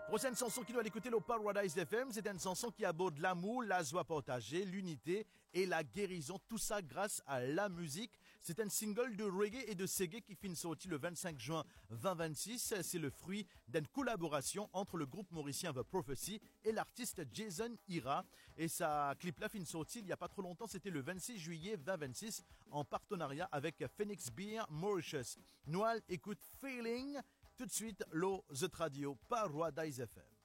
Prochaine chanson qui doit l'écouter au Paradise FM, c'est une chanson qui aborde l'amour, la joie partagée, l'unité et la guérison, tout ça grâce à la musique. C'est un single de reggae et de reggae qui finit sorti le 25 juin 2026. C'est le fruit d'une collaboration entre le groupe mauricien The Prophecy et l'artiste Jason Ira. Et sa clip-là finit sorti il n'y a pas trop longtemps, c'était le 26 juillet 2026 en partenariat avec Phoenix Beer Mauritius. Noël écoute Feeling. Tout de suite, The Radio, Paradise FM.